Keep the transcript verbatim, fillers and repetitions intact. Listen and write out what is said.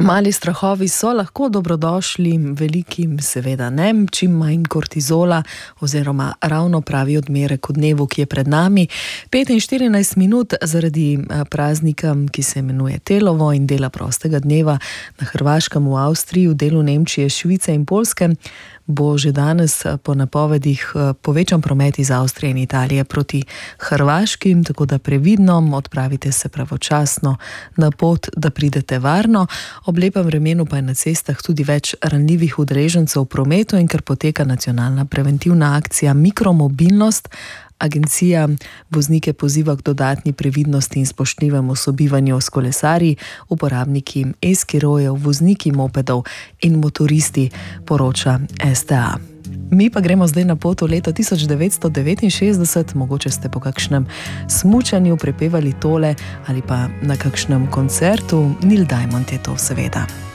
Mali strahovi so lahko dobrodošli, velikim seveda ne, čim manj kortizola oziroma ravno pravi odmerek v dnevu, ki je pred nami. pet in štirinajst minut zaradi praznika, ki se imenuje Telovo in dela prostega dneva na Hrvaškem, v Avstriji, v delu Nemčije, Švice in Poljske, bo že danes po napovedih povečan promet iz Avstrije in Italije proti Hrvaški, tako da previdno, odpravite se pravočasno na pot, da pridete varno. Ob lepem vremenu pa je na cestah tudi več ranljivih udeležencev v prometu in ker poteka nacionalna preventivna akcija Mikromobilnost, agencija voznike poziva k dodatni previdnosti in spoštljivemu sobivanju s kolesarji, uporabniki e-skirojev, vozniki mopedov in motoristi, poroča S T A. Mi pa gremo zdaj na pot v leto tisoč devetsto devetinšestdeset, mogoče ste po kakšnem smučanju prepevali tole ali pa na kakšnem koncertu. Neil Diamond je to seveda.